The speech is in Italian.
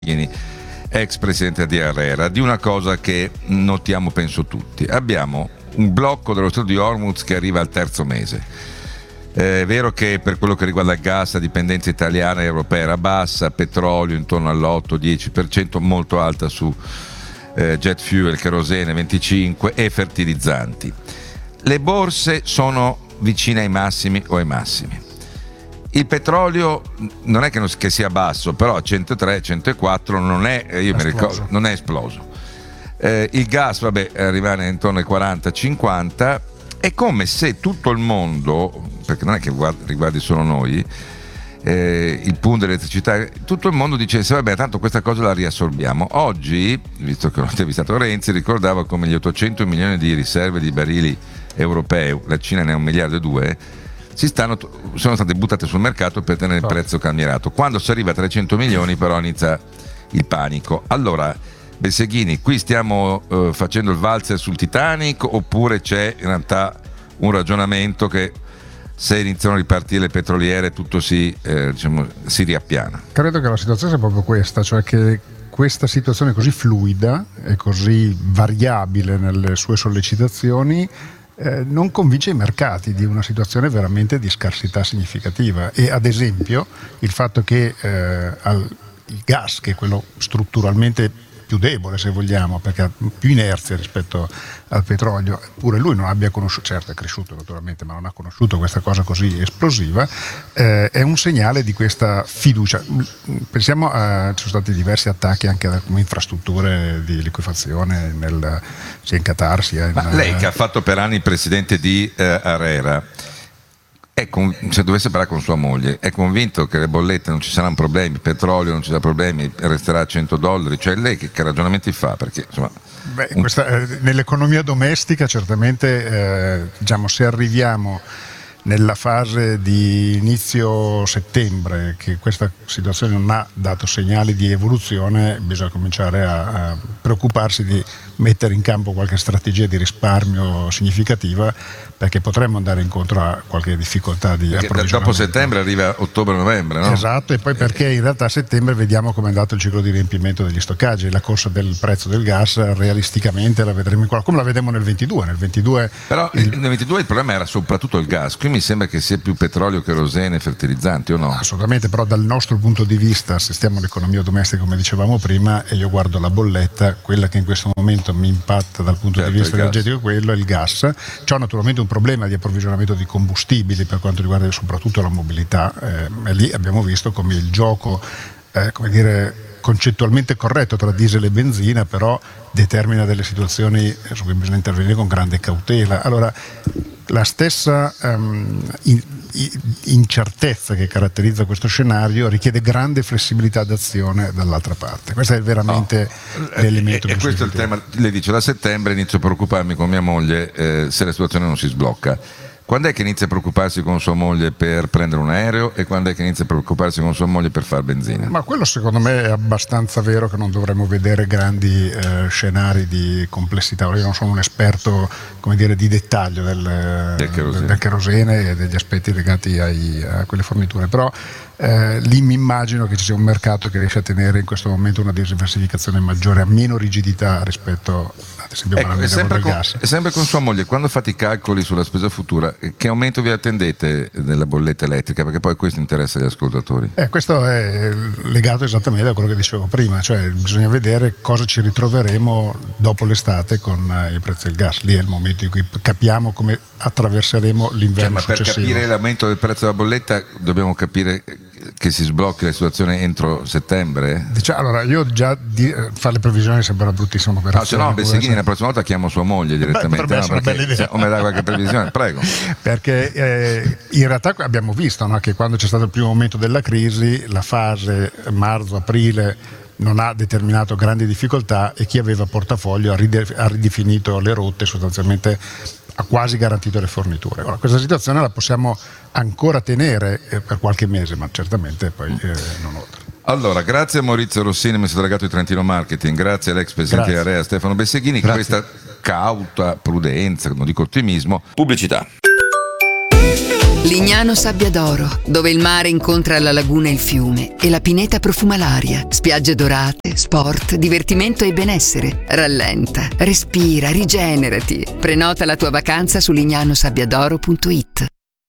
Besseghini, ex presidente di ARERA, di una cosa che notiamo penso tutti. Abbiamo un blocco dello Stretto di Hormuz che arriva al terzo mese. È vero che per quello che riguarda il gas la dipendenza italiana e europea era bassa, petrolio intorno all'8-10%, molto alta su jet fuel, kerosene 25% e fertilizzanti. Le borse sono vicine ai massimi o ai massimi. Il petrolio non è che sia basso, però a 103, 104 non è, io mi ricordo, non è esploso. Il gas, rimane intorno ai 40, 50. È come se tutto il mondo, perché non è che riguardi solo noi, il punto dell'elettricità, tutto il mondo dicesse tanto questa cosa la riassorbiamo. Oggi, visto che ho intervistato Renzi, ricordava come gli 800 milioni di riserve di barili europei, la Cina ne ha 1,2 miliardi, sono state buttate sul mercato per tenere il prezzo calmierato. Quando si arriva a 300 milioni però inizia il panico. Allora, Besseghini, qui stiamo facendo il valzer sul Titanic, oppure c'è in realtà un ragionamento che se iniziano a ripartire le petroliere tutto si riappiana? Credo che la situazione sia proprio questa, cioè che questa situazione così fluida e così variabile nelle sue sollecitazioni non convince i mercati di una situazione veramente di scarsità significativa. E ad esempio il fatto che il gas, che è quello strutturalmente più debole, se vogliamo, perché ha più inerzia rispetto al petrolio, pure lui non abbia conosciuto, certo è cresciuto naturalmente, ma non ha conosciuto questa cosa così esplosiva, è un segnale di questa fiducia. Pensiamo ci sono stati diversi attacchi anche a infrastrutture di liquefazione sia in Qatar sia in... Ma lei che ha fatto per anni presidente di ARERA, se dovesse parlare con sua moglie, è convinto che le bollette non ci saranno problemi, il petrolio non ci sarà problemi, resterà a $100? Cioè lei che ragionamenti fa? Perché insomma... nell'economia domestica certamente se arriviamo nella fase di inizio settembre, che questa situazione non ha dato segnali di evoluzione, bisogna cominciare a preoccuparsi di mettere in campo qualche strategia di risparmio significativa, perché potremmo andare incontro a qualche difficoltà di approvvigionamento. Dopo settembre arriva ottobre-novembre, no? Esatto, e poi perché in realtà a settembre vediamo come è andato il ciclo di riempimento degli stoccaggi. La corsa del prezzo del gas realisticamente la vedremo come la vedemmo nel 22. Però nel 22 il problema era soprattutto il gas, qui mi sembra che sia più petrolio, kerosene, fertilizzanti, o no? Assolutamente, però dal nostro punto di vista, se stiamo all'economia domestica come dicevamo prima, e io guardo la bolletta, quella che in questo momento mi impatta dal punto di vista energetico, quello è il gas. C'è naturalmente un problema di approvvigionamento di combustibili per quanto riguarda soprattutto la mobilità, e lì abbiamo visto come il gioco concettualmente corretto tra diesel e benzina però determina delle situazioni su cui bisogna intervenire con grande cautela. Allora, la stessa incertezza che caratterizza questo scenario richiede grande flessibilità d'azione dall'altra parte. Questo è veramente l'elemento e questo è il tema. Lei dice: da settembre inizio a preoccuparmi con mia moglie se la situazione non si sblocca. Quando è che inizia a preoccuparsi con sua moglie per prendere un aereo, e quando è che inizia a preoccuparsi con sua moglie per far benzina? Ma quello secondo me è abbastanza vero, che non dovremmo vedere grandi scenari di complessità. Io non sono un esperto di dettaglio del kerosene e degli aspetti legati a quelle forniture, però lì mi immagino che ci sia un mercato che riesce a tenere in questo momento una diversificazione maggiore, a meno rigidità rispetto ad esempio del gas. Sempre con sua moglie, quando fate i calcoli sulla spesa futura, che aumento vi attendete della bolletta elettrica? Perché poi questo interessa gli ascoltatori. Questo è legato esattamente a quello che dicevo prima, cioè bisogna vedere cosa ci ritroveremo dopo l'estate con i prezzi del gas. Lì è il momento in cui capiamo come attraverseremo l'inverno successivo. Per capire l'aumento del prezzo della bolletta dobbiamo capire che si sblocchi la situazione entro settembre? Allora, io già fare le previsioni sembra una bruttissima operazione. No, Besseghini, la prossima volta chiamo sua moglie direttamente. O mi dà qualche previsione, prego. Perché in realtà abbiamo visto, no, che quando c'è stato il primo momento della crisi, la fase marzo-aprile non ha determinato grandi difficoltà, e chi aveva portafoglio ha ridefinito le rotte, sostanzialmente ha quasi garantito le forniture. Ora, questa situazione la possiamo ancora tenere per qualche mese, ma certamente poi non oltre. Allora, grazie a Maurizio Rossini, amministratore delegato di Trentino Marketing, grazie all'ex presidente di ARERA Stefano Besseghini, con questa cauta prudenza, non dico ottimismo. Pubblicità. Lignano Sabbiadoro, dove il mare incontra la laguna e il fiume e la pineta profuma l'aria. Spiagge dorate, sport, divertimento e benessere. Rallenta, respira, rigenerati. Prenota la tua vacanza su lignanosabbiadoro.it.